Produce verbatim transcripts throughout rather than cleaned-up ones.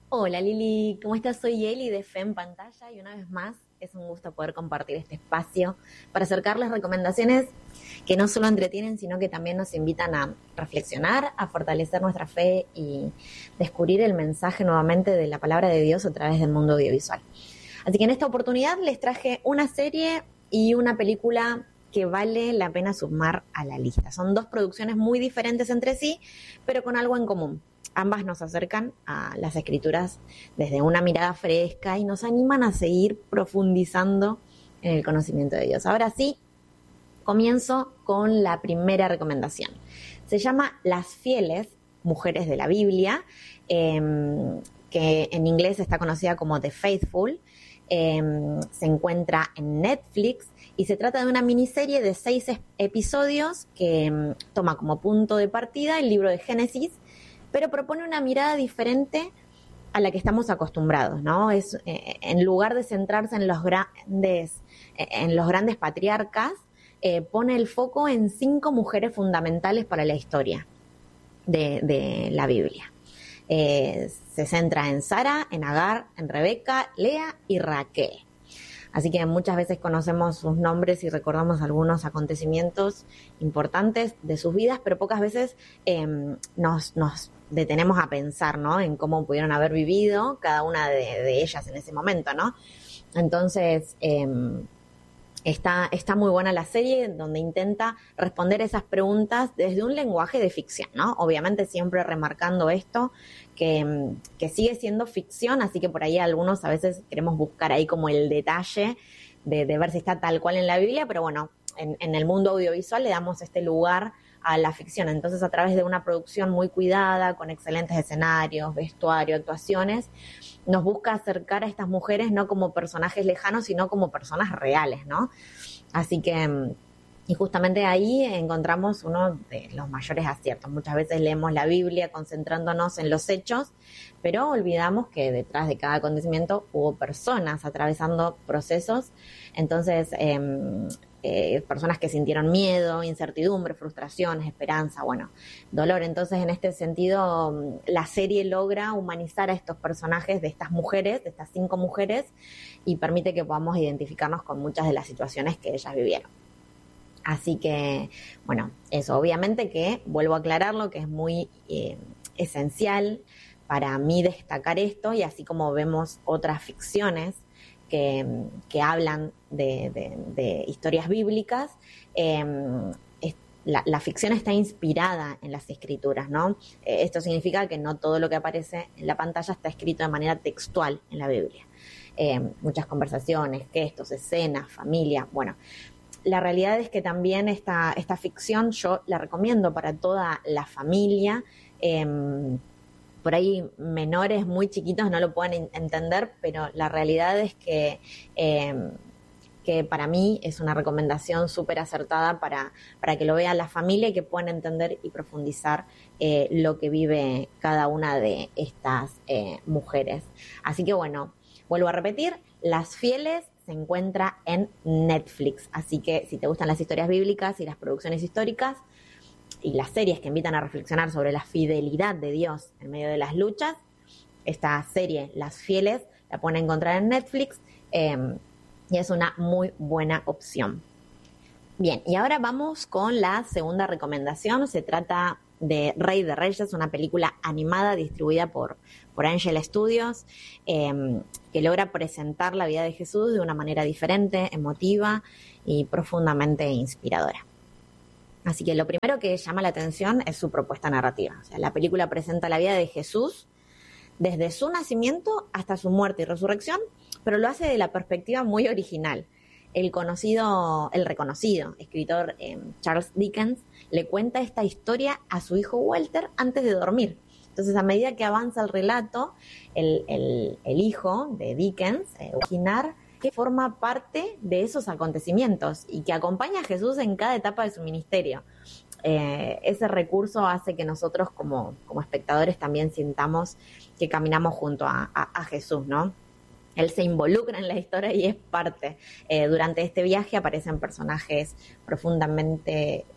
Hola Lili, ¿cómo estás? Soy Eli de Fe en Pantalla y una vez más es un gusto poder compartir este espacio para acercarles recomendaciones que no solo entretienen, sino que también nos invitan a reflexionar, a fortalecer nuestra fe y descubrir el mensaje nuevamente de la palabra de Dios a través del mundo audiovisual. Así que en esta oportunidad les traje una serie y una película que vale la pena sumar a la lista. Son dos producciones muy diferentes entre sí, pero con algo en común. Ambas nos acercan a las escrituras desde una mirada fresca y nos animan a seguir profundizando en el conocimiento de Dios. Ahora sí, comienzo con la primera recomendación. Se llama Las Fieles, Mujeres de la Biblia, eh, que en inglés está conocida como The Faithful. Eh, se encuentra en Netflix y se trata de una miniserie de seis episodios que eh, toma como punto de partida el libro de Génesis, pero propone una mirada diferente a la que estamos acostumbrados, ¿no? Es, eh, en lugar de centrarse en los grandes, eh, en los grandes patriarcas, eh, pone el foco en cinco mujeres fundamentales para la historia de, de la Biblia. Eh, se centra en Sara, en Agar, en Rebeca, Lea y Raquel. Así que muchas veces conocemos sus nombres y recordamos algunos acontecimientos importantes de sus vidas, pero pocas veces eh, nos, nos detenemos a pensar, ¿no?, en cómo pudieron haber vivido cada una de, de ellas en ese momento, ¿no? Entonces, eh, está, está muy buena la serie, donde intenta responder esas preguntas desde un lenguaje de ficción, ¿no? Obviamente siempre remarcando esto, que, que sigue siendo ficción, así que por ahí algunos a veces queremos buscar ahí como el detalle de, de ver si está tal cual en la Biblia, pero bueno, en, en el mundo audiovisual le damos este lugar a la ficción. Entonces, a través de una producción muy cuidada, con excelentes escenarios, vestuario, actuaciones, nos busca acercar a estas mujeres no como personajes lejanos, sino como personas reales, ¿no? Así que, y justamente ahí encontramos uno de los mayores aciertos. Muchas veces leemos la Biblia concentrándonos en los hechos, pero olvidamos que detrás de cada acontecimiento hubo personas atravesando procesos. Entonces, eh, Eh, personas que sintieron miedo, incertidumbre, frustraciones, esperanza, bueno, dolor. Entonces, en este sentido, la serie logra humanizar a estos personajes de estas mujeres, de estas cinco mujeres, y permite que podamos identificarnos con muchas de las situaciones que ellas vivieron. Así que, bueno, eso, obviamente que, vuelvo a aclararlo, que es muy eh, esencial para mí destacar esto, y así como vemos otras ficciones Que, que hablan de, de, de historias bíblicas, eh, es, la, la ficción está inspirada en las escrituras, ¿no? Eh, esto significa que no todo lo que aparece en la pantalla está escrito de manera textual en la Biblia. Eh, muchas conversaciones, gestos, escenas, familia, bueno. La realidad es que también esta, esta ficción yo la recomiendo para toda la familia. Eh, Por ahí menores muy chiquitos no lo pueden entender, pero la realidad es que, eh, que para mí es una recomendación súper acertada para, para que lo vea la familia y que puedan entender y profundizar eh, lo que vive cada una de estas eh, mujeres. Así que bueno, vuelvo a repetir, Las Fieles se encuentra en Netflix, así que si te gustan las historias bíblicas y las producciones históricas, y las series que invitan a reflexionar sobre la fidelidad de Dios en medio de las luchas, esta serie, Las Fieles, la pueden encontrar en Netflix eh, y es una muy buena opción. Bien, y ahora vamos con la segunda recomendación. Se trata de Rey de Reyes, una película animada distribuida por, por Angel Studios, eh, que logra presentar la vida de Jesús de una manera diferente, emotiva y profundamente inspiradora. Así que lo primero que llama la atención es su propuesta narrativa. O sea, la película presenta la vida de Jesús desde su nacimiento hasta su muerte y resurrección, pero lo hace de la perspectiva muy original. El conocido, el reconocido escritor eh, Charles Dickens le cuenta esta historia a su hijo Walter antes de dormir. Entonces, a medida que avanza el relato, el, el, el hijo de Dickens, eh, imaginar que forma parte de esos acontecimientos y que acompaña a Jesús en cada etapa de su ministerio. Eh, ese recurso hace que nosotros como, como espectadores también sintamos que caminamos junto a, a, a Jesús, ¿no? Él se involucra en la historia y es parte. Eh, durante este viaje aparecen personajes profundamente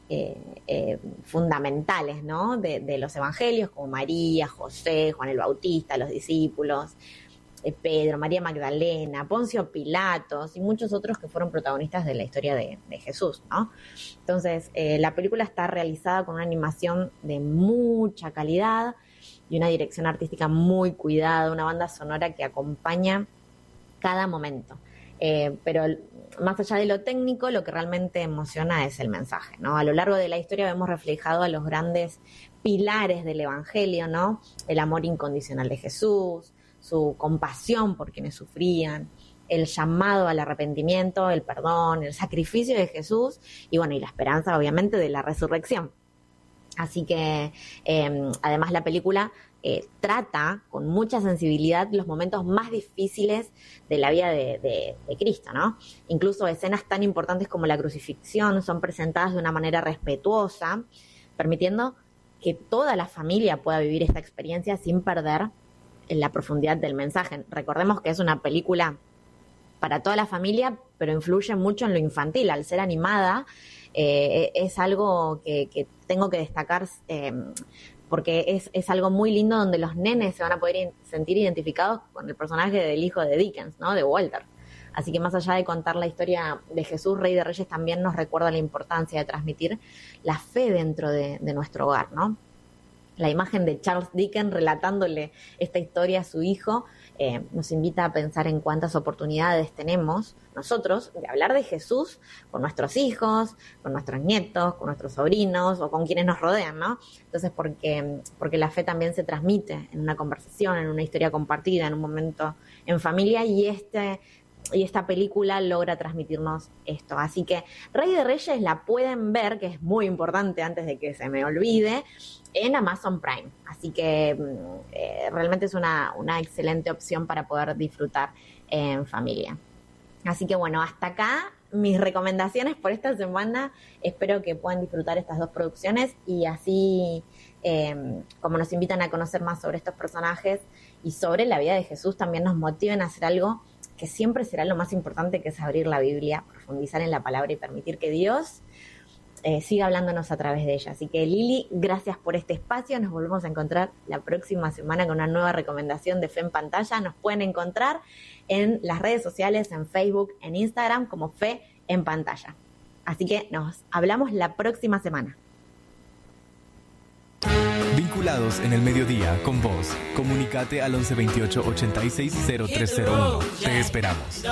eh, eh, fundamentales, ¿no? de, de los evangelios, como María, José, Juan el Bautista, los discípulos, eh, Pedro, María Magdalena, Poncio Pilatos y muchos otros que fueron protagonistas de la historia de, de Jesús, ¿no? Entonces, eh, la película está realizada con una animación de mucha calidad y una dirección artística muy cuidada, una banda sonora que acompaña cada momento. Eh, pero más allá de lo técnico, lo que realmente emociona es el mensaje, ¿no? A lo largo de la historia vemos reflejado a los grandes pilares del Evangelio, ¿no? El amor incondicional de Jesús, su compasión por quienes sufrían, el llamado al arrepentimiento, el perdón, el sacrificio de Jesús y bueno, y la esperanza obviamente de la resurrección. Así que eh, además la película eh, trata con mucha sensibilidad los momentos más difíciles de la vida de, de, de Cristo, ¿no? Incluso escenas tan importantes como la crucifixión son presentadas de una manera respetuosa, permitiendo que toda la familia pueda vivir esta experiencia sin perder la profundidad del mensaje. Recordemos que es una película para toda la familia, pero influye mucho en lo infantil. Al ser animada, eh, es algo que, que tengo que destacar eh, porque es, es algo muy lindo donde los nenes se van a poder in- sentir identificados con el personaje del hijo de Dickens, ¿no? De Walter. Así que más allá de contar la historia de Jesús, Rey de Reyes, también nos recuerda la importancia de transmitir la fe dentro de, de nuestro hogar, ¿no? La imagen de Charles Dickens relatándole esta historia a su hijo eh, nos invita a pensar en cuántas oportunidades tenemos nosotros de hablar de Jesús con nuestros hijos, con nuestros nietos, con nuestros sobrinos o con quienes nos rodean, ¿no? Entonces, porque, porque la fe también se transmite en una conversación, en una historia compartida, en un momento en familia y este... y esta película logra transmitirnos esto. Así que Rey de Reyes la pueden ver, que es muy importante antes de que se me olvide, en Amazon Prime. Así que eh, realmente es una, una excelente opción para poder disfrutar en familia. Así que bueno, hasta acá mis recomendaciones por esta semana. Espero que puedan disfrutar estas dos producciones y así eh, como nos invitan a conocer más sobre estos personajes y sobre la vida de Jesús, también nos motiven a hacer algo que siempre será lo más importante, que es abrir la Biblia, profundizar en la palabra y permitir que Dios eh, siga hablándonos a través de ella. Así que Lili, gracias por este espacio. Nos volvemos a encontrar la próxima semana con una nueva recomendación de Fe en Pantalla. Nos pueden encontrar en las redes sociales, en Facebook, en Instagram, como Fe en Pantalla. Así que nos hablamos la próxima semana. Vinculados en el mediodía con vos. Comunicate al once veintiocho ochenta y seis cero tres cero uno. Te esperamos.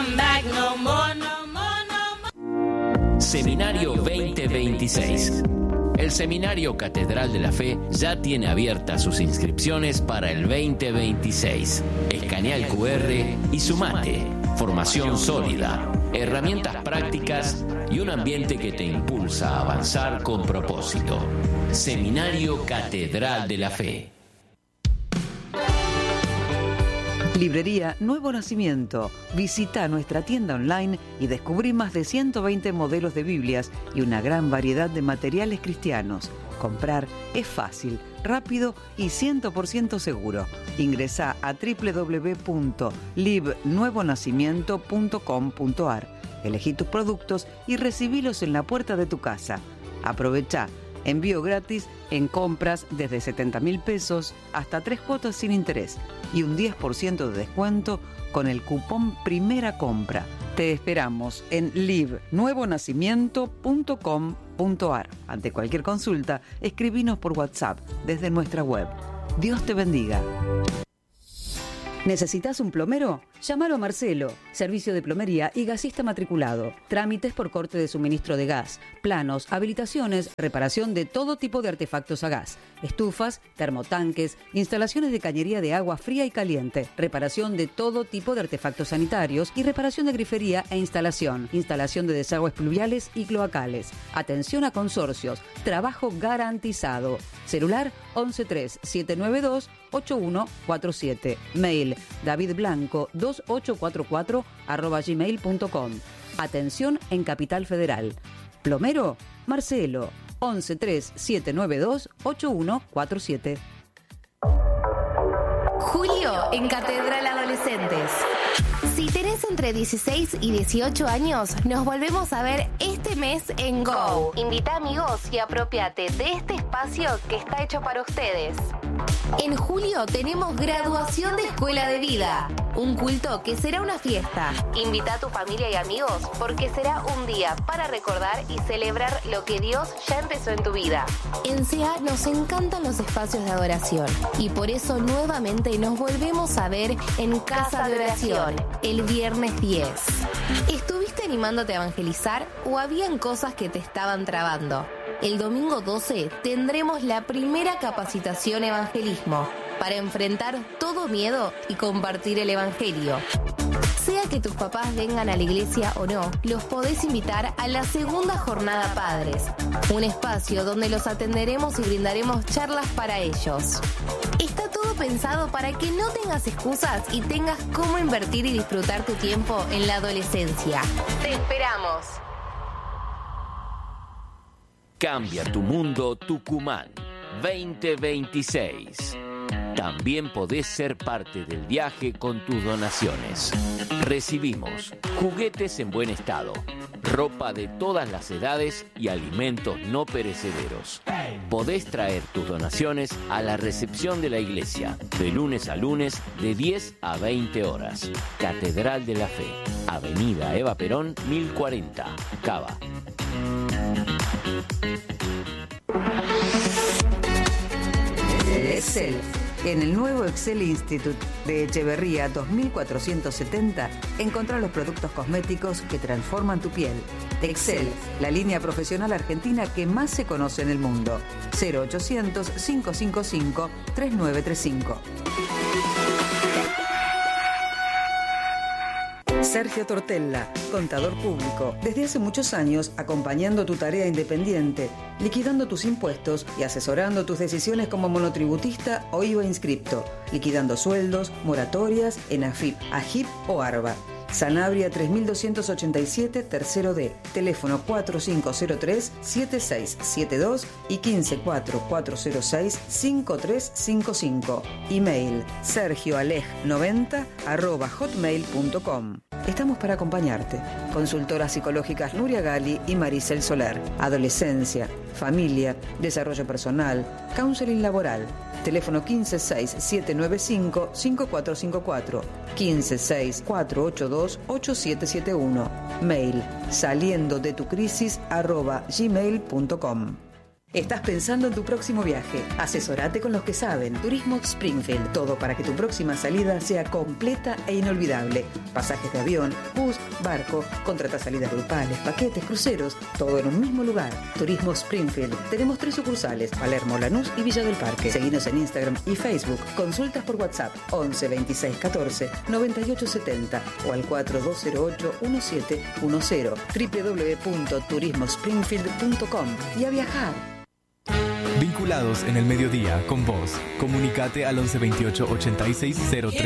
Seminario veinte veintiséis. El Seminario Catedral de la Fe ya tiene abiertas sus inscripciones para el veinte veintiséis. Escanea el cu erre y sumate. Formación sólida, herramientas prácticas y un ambiente que te impulsa a avanzar con propósito. Seminario Catedral de la Fe. Librería Nuevo Nacimiento. Visita nuestra tienda online y descubrí más de ciento veinte modelos de Biblias y una gran variedad de materiales cristianos. Comprar es fácil, rápido y cien por ciento seguro. Ingresá a doble u doble u doble u punto lib nuevo nacimiento punto com punto a r. Elegí tus productos y recibilos en la puerta de tu casa. Aprovecha envío gratis en compras desde setenta mil pesos hasta tres cuotas sin interés y un diez por ciento de descuento con el cupón Primera Compra. Te esperamos en lib nuevo nacimiento punto com punto a r. Ante cualquier consulta, escribinos por WhatsApp desde nuestra web. Dios te bendiga. ¿Necesitas un plomero? Llámalo a Marcelo, servicio de plomería y gasista matriculado. Trámites por corte de suministro de gas, planos, habilitaciones, reparación de todo tipo de artefactos a gas, estufas, termotanques, instalaciones de cañería de agua fría y caliente, reparación de todo tipo de artefactos sanitarios y reparación de grifería e instalación, instalación de desagües pluviales y cloacales. Atención a consorcios, trabajo garantizado. Celular once tres siete nueve dos ocho uno cuatro siete. Mail davidblanco dos ocho cuatro cuatro arroba gmail punto com. Atención en Capital Federal. Plomero, Marcelo, once tres siete nueve dos ocho uno cuatro siete. Julio en Catedral Adolescentes. Si tenés entre dieciséis y dieciocho años, nos volvemos a ver este mes en Go. Invita amigos y apropiate de este espacio que está hecho para ustedes. En julio tenemos graduación de Escuela de Vida, un culto que será una fiesta. Invita a tu familia y amigos porque será un día para recordar y celebrar lo que Dios ya empezó en tu vida. En C A nos encantan los espacios de adoración y por eso nuevamente nos volvemos a ver en Casa de Oración el viernes diez. ¿Estuviste animándote a evangelizar o habían cosas que te estaban trabando? El domingo doce tendremos la primera capacitación evangelismo para enfrentar todo miedo y compartir el evangelio. Sea que tus papás vengan a la iglesia o no, los podés invitar a la segunda jornada Padres, un espacio donde los atenderemos y brindaremos charlas para ellos. Está todo pensado para que no tengas excusas y tengas cómo invertir y disfrutar tu tiempo en la adolescencia. ¡Te esperamos! Cambia tu mundo Tucumán veinte veintiséis. También podés ser parte del viaje con tus donaciones. Recibimos juguetes en buen estado, ropa de todas las edades y alimentos no perecederos. Podés traer tus donaciones a la recepción de la iglesia, de lunes a lunes, de diez a veinte horas. Catedral de la Fe, Avenida Eva Perón, mil cuarenta, Cava. Excel. En el nuevo Excel Institute de Echeverría dos mil cuatrocientos setenta, encontrá los productos cosméticos que transforman tu piel. Excel, la línea profesional argentina que más se conoce en el mundo. cero ochocientos, cinco cinco cinco, tres nueve tres cinco. Sergio Tortella, contador público, desde hace muchos años acompañando tu tarea independiente, liquidando tus impuestos y asesorando tus decisiones como monotributista o I V A inscripto, liquidando sueldos, moratorias en AFIP, AGIP o ARBA. Sanabria tres mil doscientos ochenta y siete, tercero D, teléfono cuatro cinco cero tres, siete seis siete dos y quince cuatro cuatro cero seis, cinco tres cinco cinco. Email sergioaleg noventa arroba hotmail punto com. Estamos para acompañarte. Consultoras psicológicas Nuria Gali y Maricel Soler. Adolescencia, familia, desarrollo personal, counseling laboral. Teléfono quince seis siete nueve cinco, cinco cuatro cinco cuatro, quince seis cuatro ocho dos, ocho siete siete uno. Mail saliendo de tu crisis arroba gmail punto com. ¿Estás pensando en tu próximo viaje? Asesorate con los que saben. Turismo Springfield. Todo para que tu próxima salida sea completa e inolvidable. Pasajes de avión, bus, barco, contrata salidas grupales, paquetes, cruceros, todo en un mismo lugar. Turismo Springfield. Tenemos tres sucursales, Palermo, Lanús y Villa del Parque. Seguinos en Instagram y Facebook. Consultas por WhatsApp once veintiséis catorce noventa y ocho setenta o al cuatro dos cero ocho uno siete uno cero. doble u doble u doble u punto turismo springfield punto com. Y a viajar. Vinculados en el mediodía con vos. Comunicate al once veintiocho ochenta y seis cero tres.